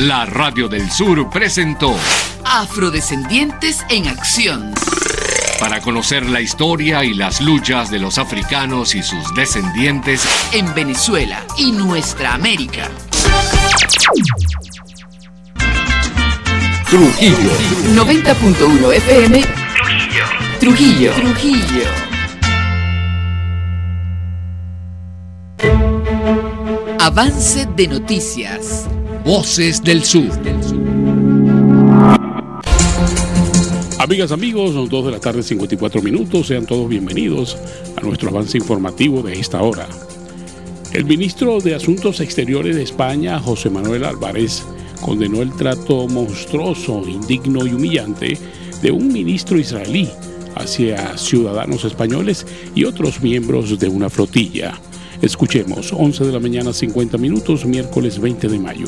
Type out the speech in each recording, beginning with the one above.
La Radio del Sur presentó Afrodescendientes en Acción. Para conocer la historia y las luchas de los africanos y sus descendientes en Venezuela y nuestra América. Trujillo 90.1 FM Trujillo. Avance de noticias. Voces del Sur. Amigas, amigos, son 2 de la tarde, 54 minutos. Sean todos bienvenidos a nuestro avance informativo de esta hora. El ministro de Asuntos Exteriores de España, José Manuel Álvarez, condenó el trato monstruoso, indigno y humillante de un ministro israelí hacia ciudadanos españoles y otros miembros de una flotilla. Escuchemos, 11 de la mañana, 50 minutos, miércoles 20 de mayo.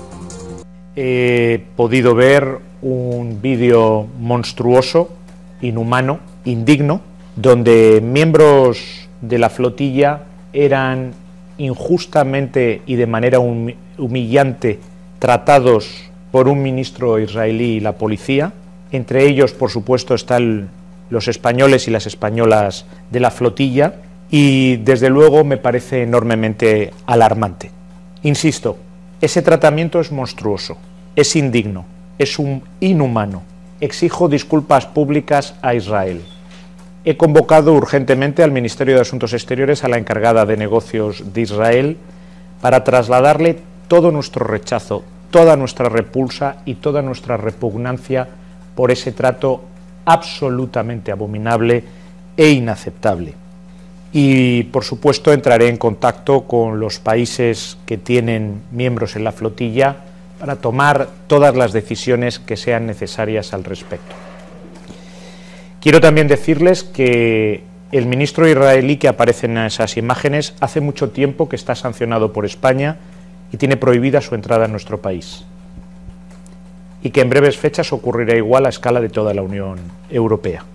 He podido ver un vídeo monstruoso, inhumano, indigno, donde miembros de la flotilla eran injustamente y de manera humillante tratados por un ministro israelí y la policía. Entre ellos, por supuesto, están los españoles y las españolas de la flotilla, y desde luego me parece enormemente alarmante. Insisto, ese tratamiento es monstruoso, es indigno, es inhumano. Exijo disculpas públicas a Israel. He convocado urgentemente al Ministerio de Asuntos Exteriores, a la encargada de negocios de Israel, para trasladarle todo nuestro rechazo, toda nuestra repulsa y toda nuestra repugnancia por ese trato absolutamente abominable e inaceptable. Y, por supuesto, entraré en contacto con los países que tienen miembros en la flotilla para tomar todas las decisiones que sean necesarias al respecto. Quiero también decirles que el ministro israelí que aparece en esas imágenes hace mucho tiempo que está sancionado por España y tiene prohibida su entrada en nuestro país. Y que en breves fechas ocurrirá igual a escala de toda la Unión Europea.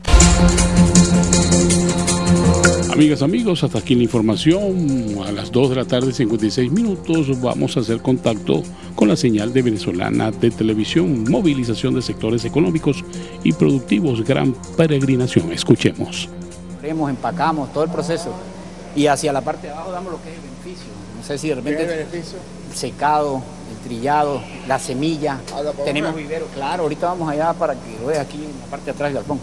Amigas, amigos, hasta aquí la información. A las 2 de la tarde, 56 minutos, vamos a hacer contacto con la señal de Venezolana de Televisión. Movilización de sectores económicos y productivos, gran peregrinación. Escuchemos. Empacamos todo el proceso y hacia la parte de abajo damos lo que es el beneficio. No sé si de repente el secado, el trillado, la semilla. Tenemos vivero, claro. Ahorita vamos allá para que lo veas aquí en la parte de atrás del galpón.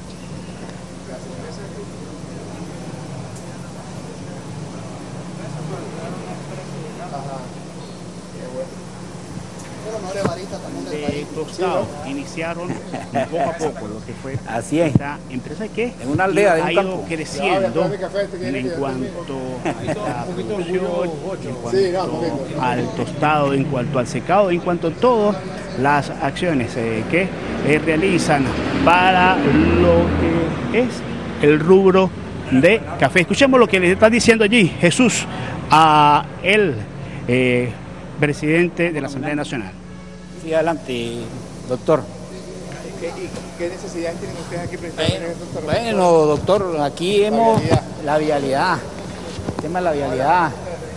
Tostado, iniciaron poco a poco lo que fue. Así es. Esta empresa que en una aldea de un ha ido campo creciendo en cuanto a la producción, en cuanto al tostado, en cuanto al secado, en cuanto a todas las acciones que realizan para lo que es el rubro de café. Escuchemos lo que les está diciendo allí Jesús a el presidente de la Asamblea Nacional. Sí, adelante, doctor. ¿Qué necesidades tienen ustedes aquí precisamente, doctor? Bueno, doctor, aquí hemos... La vialidad. El tema de la vialidad.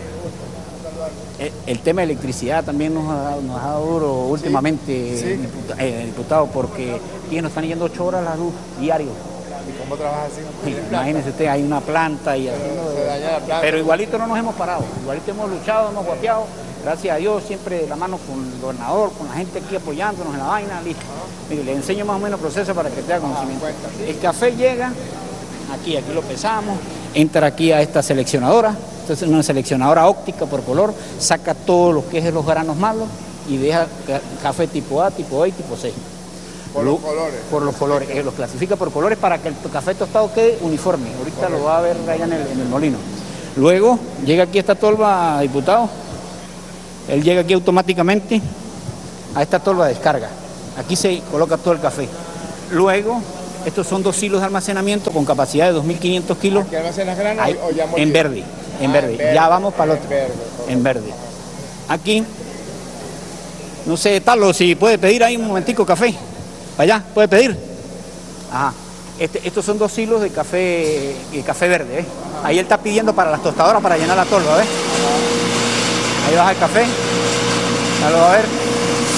El tema de electricidad también nos ha dado duro últimamente, ¿sí? Diputado, porque aquí nos están yendo 8 horas la luz diario. ¿Y cómo trabaja así? Sí, imagínese usted, hay una planta y haciendo... Se daña la planta. Pero igualito no nos hemos parado, igualito hemos luchado, hemos guapeado. Gracias a Dios, siempre de la mano con el gobernador, con la gente aquí apoyándonos en la vaina, listo. Mire, le enseño más o menos el proceso para que tenga conocimiento. El café llega, aquí lo pesamos, entra aquí a esta seleccionadora, entonces una seleccionadora óptica por color, saca todo lo que es de los granos malos y deja café tipo A, tipo B y tipo C. Por los colores. Por los colores, los clasifica por colores para que el café tostado quede uniforme. Ahorita lo va a ver allá en el molino. Luego llega aquí esta tolva, diputado. Él llega aquí automáticamente a esta tolva de descarga. Aquí se coloca todo el café. Luego, estos son 2 silos de almacenamiento con capacidad de 2.500 kilos. ¿Aquí almacenas granos o ya molido? En verde, en verde. Ya vamos para el otro. En verde. Aquí, no sé, Talo, si puede pedir ahí un momentico café. Para allá, ¿puede pedir? Ajá. Estos son 2 silos de café verde, ¿eh? Ahí él está pidiendo para las tostadoras para llenar la tolva, ¿ves? Ahí baja el café, ya lo va a ver.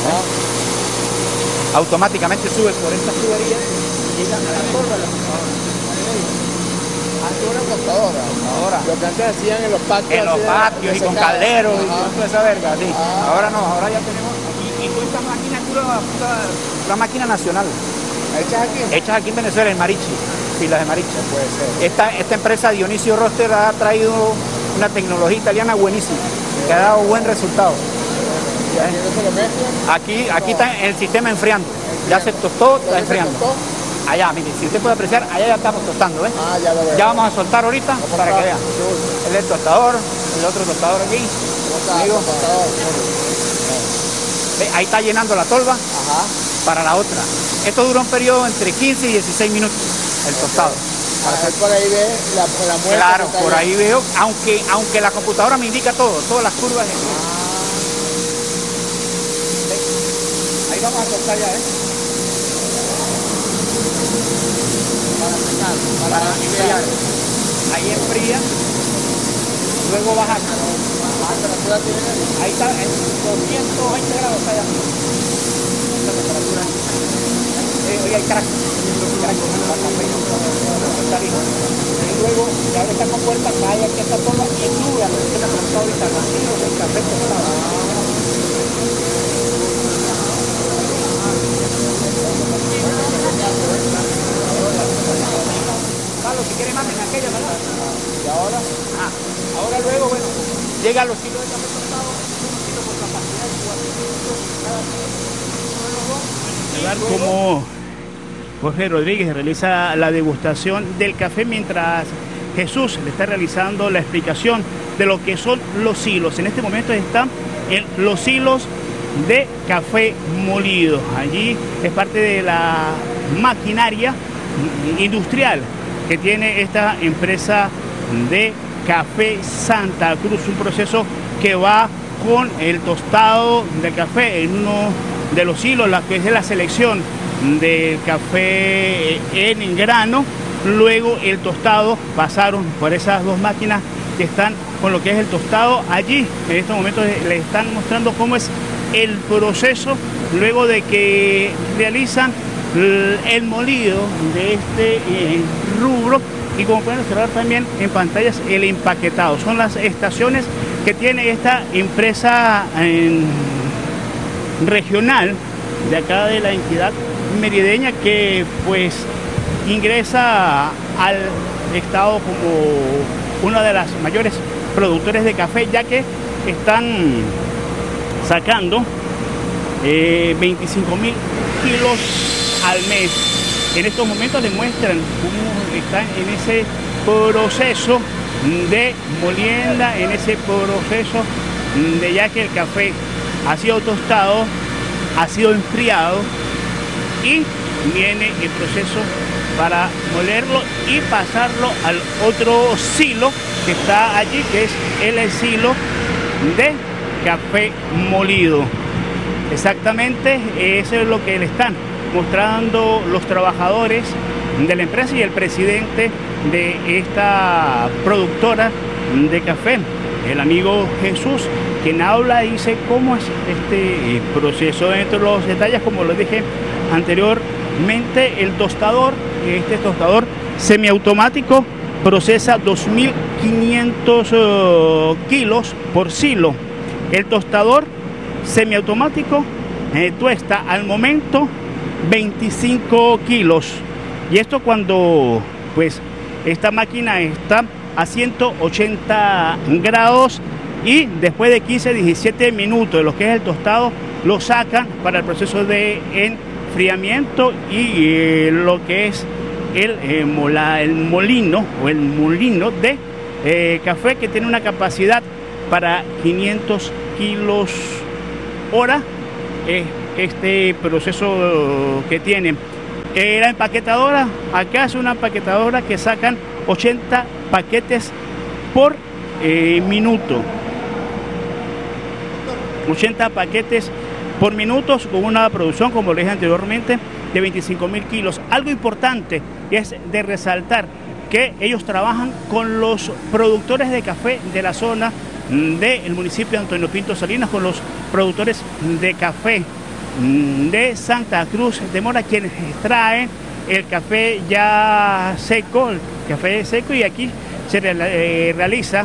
Automáticamente sube por estas tuberías y llegan a la torre de la tostadora. Antes una tostadora. Lo que antes hacían en los patios. En los patios y con calderos y toda esa verga, sí. Ahora no, ahora ya tenemos aquí. Y toda esta máquina es una máquina nacional. ¿Hechas aquí? Hechas aquí en Venezuela, en Marichi, pilas de Marichi. Puede ser. Esta empresa Dionisio Roster ha traído una tecnología italiana buenísima, que ha dado buen resultado. Aquí está el sistema enfriando. Ya se tostó, está enfriando. Allá, mire, si usted puede apreciar, allá ya estamos tostando, ¿ves? Ya lo veo. Ya vamos a soltar ahorita para que vean. El del tostador, el otro tostador aquí. Ahí está llenando la tolva para la otra. Esto dura un periodo entre 15 y 16 minutos, el tostado. Por ahí ve la muestra. Claro, por ahí veo, aunque la computadora me indica todo, todas las curvas. Ahí vamos a soltar ya, para enfriar. Ahí enfría, luego baja. Ahí está, en 220 grados está allá. Esta temperatura. Hoy hay crack. Y luego, ya abre esta compuerta, cae aquí esta torba y sube a lo que se ha plantado ahorita, el café tostado. Si quiere más en aquella, ¿verdad? Y ahora, ahora luego, bueno, llega a los kilos de café tostado, 1 kilo por capacidad, 4 kilos cada Como Jorge Rodríguez realiza la degustación del café mientras Jesús le está realizando la explicación de lo que son los silos. En este momento están en los silos de café molido. Allí es parte de la maquinaria industrial que tiene esta empresa de Café Santa Cruz, un proceso que va con el tostado del café en uno de los hilos, la que es de la selección del café en grano, luego el tostado, pasaron por esas dos máquinas que están con lo que es el tostado. Allí en estos momentos le están mostrando cómo es el proceso luego de que realizan el molido de este rubro, y como pueden observar también en pantallas el empaquetado. Son las estaciones que tiene esta empresa regional de acá de la entidad merideña, que pues ingresa al estado como una de las mayores productores de café, ya que están sacando 25.000 kilos al mes. En estos momentos demuestran cómo están en ese proceso de molienda, en ese proceso de ya que el café ha sido tostado, ha sido enfriado y viene el proceso para molerlo y pasarlo al otro silo que está allí, que es el silo de café molido. Exactamente, eso es lo que le están mostrando los trabajadores de la empresa y el presidente de esta productora de café, el amigo Jesús, quien habla y dice cómo es este proceso. Dentro de los detalles, como lo dije anteriormente, el tostador, este tostador semiautomático, procesa 2.500 kilos por silo. El tostador semiautomático tuesta al momento 25 kilos. Y esto cuando pues esta máquina está a 180 grados y después de 15-17 minutos de lo que es el tostado, lo sacan para el proceso de enfriamiento y lo que es el molino o el molino de café, que tiene una capacidad para 500 kilos hora. Este proceso que tiene la empaquetadora, acá es una empaquetadora que sacan 80 paquetes por minuto, 80 paquetes por minuto, con una producción, como les dije anteriormente, de 25.000 kilos. Algo importante es de resaltar que ellos trabajan con los productores de café de la zona del municipio de Antonio Pinto Salinas, con los productores de café de Santa Cruz de Mora, quienes extraen el café ya seco, el café seco, y aquí se realiza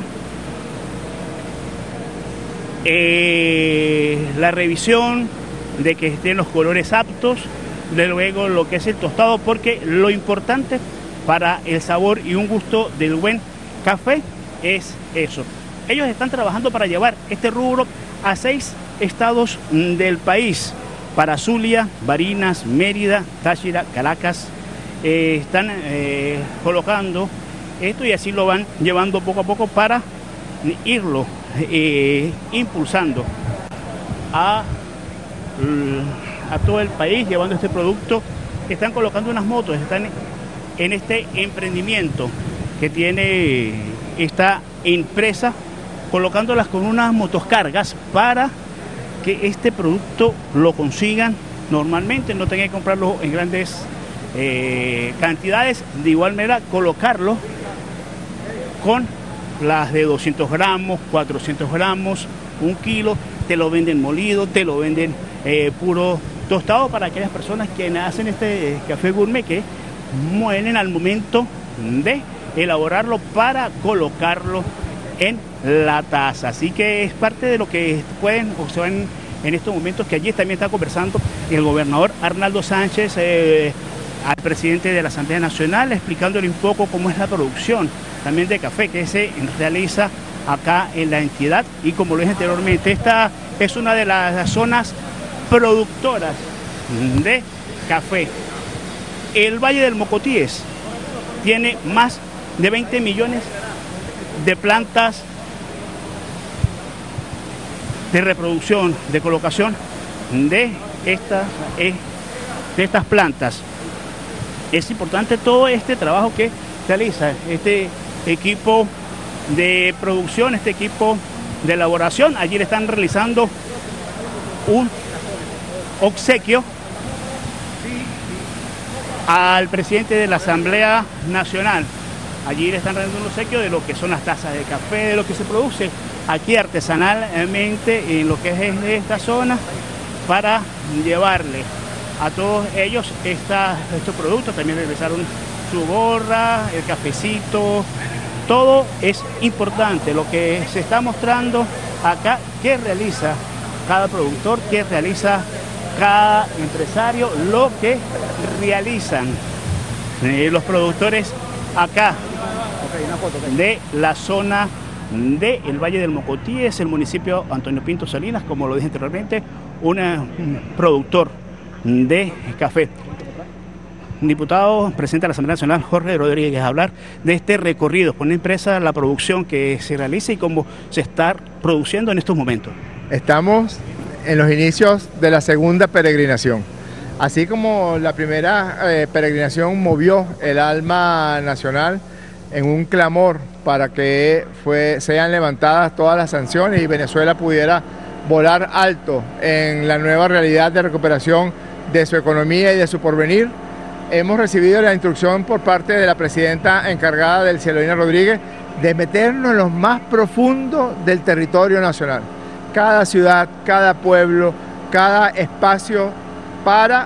la revisión de que estén los colores aptos, de luego lo que es el tostado, porque lo importante para el sabor y un gusto del buen café es eso. Ellos están trabajando para llevar este rubro a 6 estados del país, para Zulia, Barinas, Mérida, Táchira, Caracas. Están colocando esto y así lo van llevando poco a poco para irlo impulsando a todo el país, llevando este producto. Están colocando unas motos, están en este emprendimiento que tiene esta empresa, colocándolas con unas motoscargas para que este producto lo consigan normalmente, no tengan que comprarlo en grandes cantidades. De igual manera, colocarlo con las de 200 gramos, 400 gramos, 1 kilo, te lo venden molido, te lo venden puro tostado, para aquellas personas que hacen este café gourmet, que muelen al momento de elaborarlo para colocarlo en la taza. Así que es parte de lo que pueden observar en estos momentos, que allí también está conversando el gobernador Arnaldo Sánchez al presidente de la Asamblea Nacional, explicándole un poco cómo es la producción también de café que se realiza acá en la entidad. Y como lo dije anteriormente, esta es una de las zonas productoras de café. El Valle del Mocotíes tiene más de 20 millones de plantas de reproducción, de colocación de estas plantas. Es importante todo este trabajo que realiza este equipo de producción, este equipo de elaboración. Allí le están realizando un obsequio al presidente de la Asamblea Nacional. Allí le están realizando un obsequio de lo que son las tazas de café, de lo que se produce aquí artesanalmente en lo que es esta zona, para llevarle a todos ellos estos productos. También regresaron su gorra, el cafecito. Todo es importante lo que se está mostrando acá, que realiza cada productor, que realiza cada empresario, lo que realizan los productores acá de la zona del Valle del Mocotíes, el municipio Antonio Pinto Salinas, como lo dije anteriormente, un productor de café. Diputado, presidente de la Asamblea Nacional, Jorge Rodríguez, a hablar de este recorrido con la empresa, la producción que se realiza y cómo se está produciendo en estos momentos. Estamos en los inicios de la segunda peregrinación. Así como la primera peregrinación movió el alma nacional en un clamor para que sean levantadas todas las sanciones y Venezuela pudiera volar alto en la nueva realidad de recuperación de su economía y de su porvenir, hemos recibido la instrucción por parte de la presidenta encargada del Cielorina Rodríguez de meternos en lo más profundo del territorio nacional. Cada ciudad, cada pueblo, cada espacio, para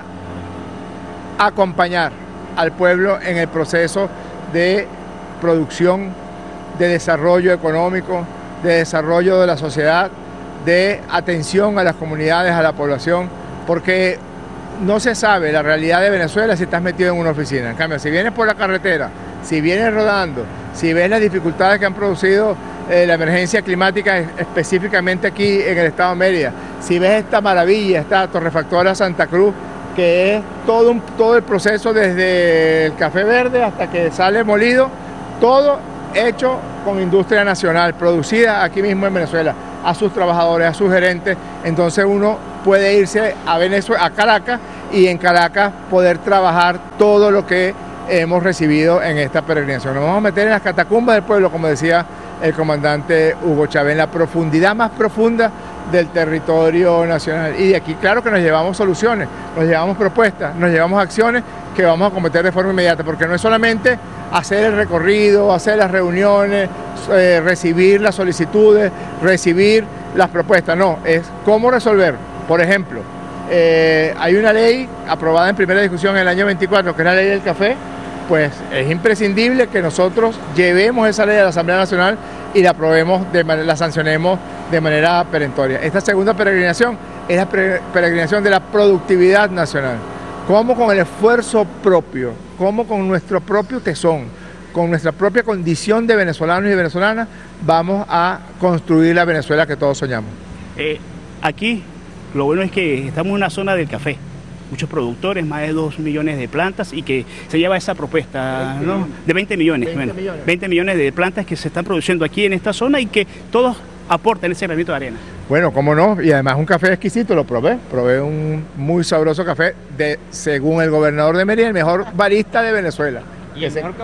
acompañar al pueblo en el proceso de producción, de desarrollo económico, de desarrollo de la sociedad, de atención a las comunidades, a la población, porque no se sabe la realidad de Venezuela si estás metido en una oficina. En cambio, si vienes por la carretera, si vienes rodando, si ves las dificultades que han producido la emergencia climática específicamente aquí en el estado de Mérida, si ves esta maravilla, esta torrefactora Santa Cruz, que es todo el proceso desde el café verde hasta que sale molido, todo hecho con industria nacional, producida aquí mismo en Venezuela, a sus trabajadores, a sus gerentes. Entonces uno puede irse a Venezuela, a Caracas, y en Caracas poder trabajar todo lo que hemos recibido en esta peregrinación. Nos vamos a meter en las catacumbas del pueblo, como decía el comandante Hugo Chávez, en la profundidad más profunda del territorio nacional. Y de aquí, claro que nos llevamos soluciones, nos llevamos propuestas, nos llevamos acciones que vamos a cometer de forma inmediata, porque no es solamente hacer el recorrido, hacer las reuniones, recibir las solicitudes, recibir las propuestas, no, es cómo resolver. Por ejemplo, hay una ley aprobada en primera discusión en el año 24, que es la ley del café, pues es imprescindible que nosotros llevemos esa ley a la Asamblea Nacional y la aprobemos, la sancionemos de manera perentoria. Esta segunda peregrinación es la peregrinación de la productividad nacional. Cómo con el esfuerzo propio, cómo con nuestro propio tesón, con nuestra propia condición de venezolanos y venezolanas, vamos a construir la Venezuela que todos soñamos. Aquí lo bueno es que estamos en una zona del café. Muchos productores, más de 2 millones de plantas, y que se lleva esa propuesta, ¿no? De 20 millones. 20 millones de plantas que se están produciendo aquí en esta zona y que todos aportan ese granito de arena. Bueno, cómo no, y además un café exquisito, lo probé un muy sabroso café, según el gobernador de Mérida, el mejor barista de Venezuela. Y el mejor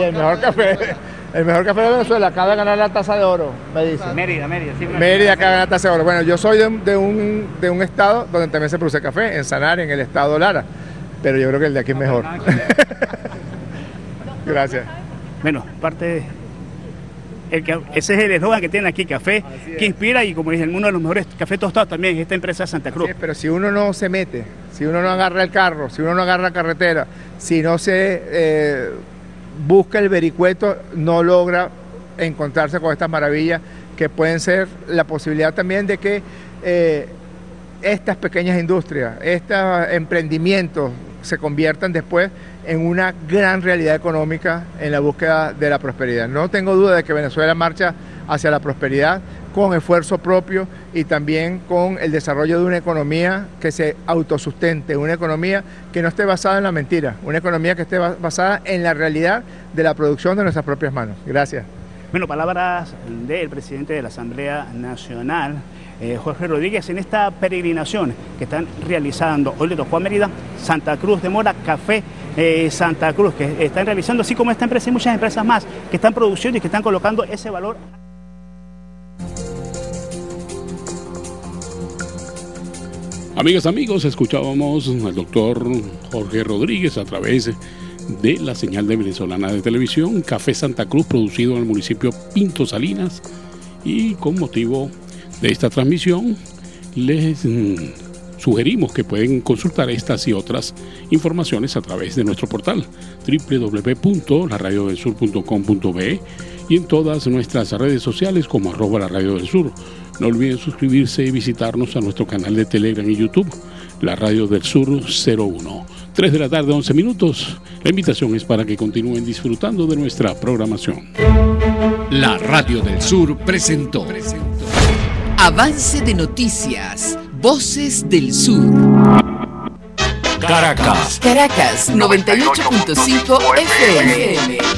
café de Venezuela, acaba de ganar la taza de oro, me dice. Mérida. Sí, Mérida acaba de ganar la taza de oro. Bueno, yo soy de un estado donde también se produce café, en Sanare, en el estado Lara, pero yo creo que el de aquí es mejor. Gracias. Bueno, ese es el eslogan que tienen aquí, café que inspira, y como dije, uno de los mejores cafés tostados también es esta empresa Santa Cruz. Sí, pero si uno no se mete, si uno no agarra el carro, si uno no agarra la carretera, si no se busca el vericueto, no logra encontrarse con estas maravillas que pueden ser la posibilidad también de que estas pequeñas industrias, estos emprendimientos se conviertan después en una gran realidad económica en la búsqueda de la prosperidad. No tengo duda de que Venezuela marcha hacia la prosperidad con esfuerzo propio y también con el desarrollo de una economía que se autosustente, una economía que no esté basada en la mentira, una economía que esté basada en la realidad de la producción de nuestras propias manos. Gracias. Bueno, palabras del presidente de la Asamblea Nacional, Jorge Rodríguez, en esta peregrinación que están realizando. Hoy le tocó a Mérida, Santa Cruz de Mora, Café Santa Cruz, que están realizando, así como esta empresa y muchas empresas más que están produciendo y que están colocando ese valor. Amigas, amigos, escuchábamos al doctor Jorge Rodríguez a través de la señal de venezolana de televisión, Café Santa Cruz, producido en el municipio Pinto Salinas, y con motivo de esta transmisión les sugerimos que pueden consultar estas y otras informaciones a través de nuestro portal www.laradiodelsur.com.be y en todas nuestras redes sociales como @LaRadioDelSur. No olviden suscribirse y visitarnos a nuestro canal de Telegram y YouTube, La Radio del Sur 01. 3 de la tarde, 11 minutos. La invitación es para que continúen disfrutando de nuestra programación. La Radio del Sur presentó Avance de noticias, Voces del Sur. Caracas 98.5 FM.